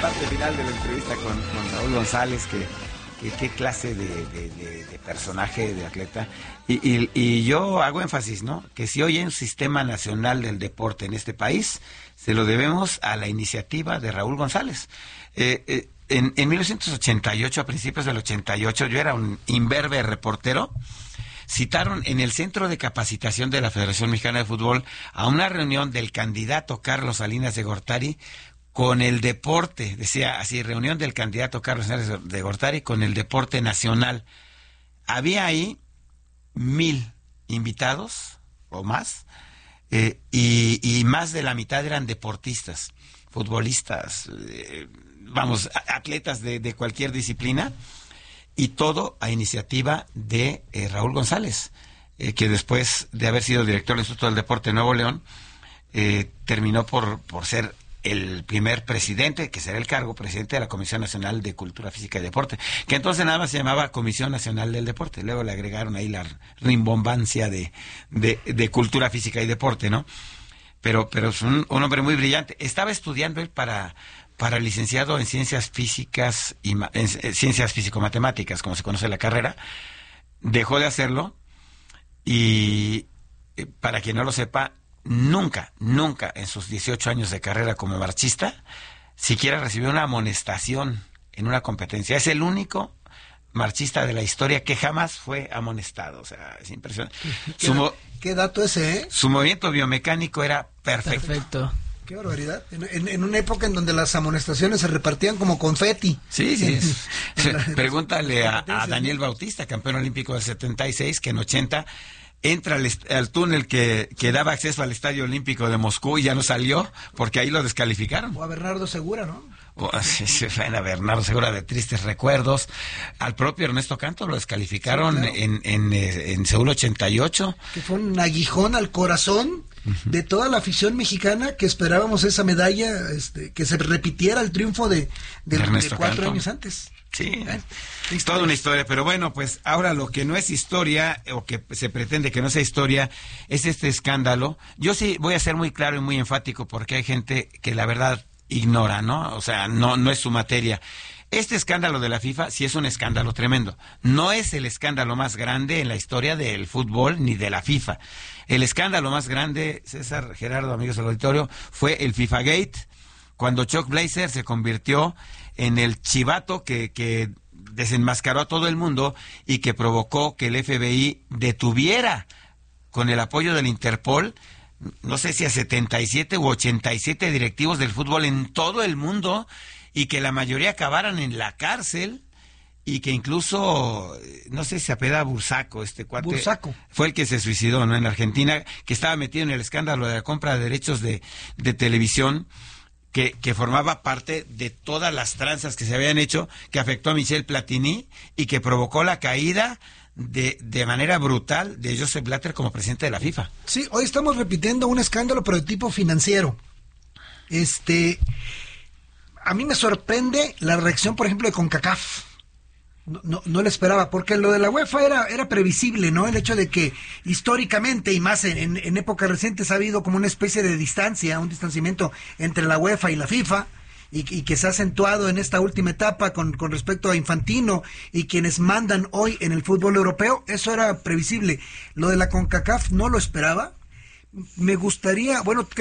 parte final de la entrevista con Raúl González, que qué clase de personaje, de atleta. Y yo hago énfasis, ¿no? Que si hoy hay un sistema nacional del deporte en este país, se lo debemos a la iniciativa de Raúl González. En 1988, a principios del 88, yo era un imberbe reportero. Citaron en el Centro de Capacitación de la Federación Mexicana de Fútbol a una reunión del candidato Carlos Salinas de Gortari con el deporte, decía así, reunión del candidato Carlos Salinas de Gortari con el deporte nacional. Había ahí 1,000 invitados o más, y más de la mitad eran deportistas, futbolistas, atletas de cualquier disciplina. Y todo a iniciativa de Raúl González, que después de haber sido director del Instituto del Deporte de Nuevo León, terminó por ser el primer presidente, que será el cargo, presidente de la Comisión Nacional de Cultura Física y Deporte, que entonces nada más se llamaba Comisión Nacional del Deporte. Luego le agregaron ahí la rimbombancia de Cultura Física y Deporte, ¿no? Pero es un hombre muy brillante. Estaba estudiando él para licenciado en ciencias físicas y en ciencias físico-matemáticas, como se conoce la carrera. Dejó de hacerlo y, para quien no lo sepa, nunca en sus 18 años de carrera como marchista siquiera recibió una amonestación en una competencia. Es el único marchista de la historia que jamás fue amonestado. O sea, es impresionante. ¿Qué dato ese, eh? Su movimiento biomecánico era perfecto. Qué barbaridad. En una época en donde las amonestaciones se repartían como confeti. Sí. Pregúntale a Daniel Bautista, campeón olímpico del 76, que en 80 entra al túnel que daba acceso al Estadio Olímpico de Moscú y ya no salió porque ahí lo descalificaron. O a Bernardo Segura, ¿no? Sí, a Bernardo Segura, de tristes recuerdos. Al propio Ernesto Canto lo descalificaron, sí, claro, en Seúl 88. Que fue un aguijón al corazón de toda la afición mexicana, que esperábamos esa medalla, que se repitiera el triunfo de 4 años antes. Sí, es toda una historia, pero bueno, pues ahora lo que no es historia, o que se pretende que no sea historia, es este escándalo. Yo sí voy a ser muy claro y muy enfático, porque hay gente que la verdad ignora, ¿no? O sea, no es su materia. Este escándalo de la FIFA sí es un escándalo tremendo. No es el escándalo más grande en la historia del fútbol ni de la FIFA. El escándalo más grande, César, Gerardo, amigos del auditorio, fue el FIFA Gate, cuando Chuck Blazer se convirtió en el chivato que desenmascaró a todo el mundo y que provocó que el FBI detuviera, con el apoyo del Interpol, no sé si a 77 u 87 directivos del fútbol en todo el mundo, y que la mayoría acabaran en la cárcel, y que incluso, no sé si se apellida Bursaco, este cuate. Bursaco. Fue el que se suicidó, ¿no? En Argentina, que estaba metido en el escándalo de la compra de derechos de televisión, que formaba parte de todas las tranzas que se habían hecho, que afectó a Michel Platini y que provocó la caída de manera brutal de Joseph Blatter como presidente de la FIFA. Sí, hoy estamos repitiendo un escándalo, pero de tipo financiero. A mí me sorprende la reacción, por ejemplo, de CONCACAF. No lo esperaba, porque lo de la UEFA era previsible, ¿no? El hecho de que históricamente, y más en épocas recientes, ha habido como una especie de distancia, un distanciamiento entre la UEFA y la FIFA, y que se ha acentuado en esta última etapa con respecto a Infantino y quienes mandan hoy en el fútbol europeo. Eso era previsible. Lo de la CONCACAF no lo esperaba. Me gustaría, bueno,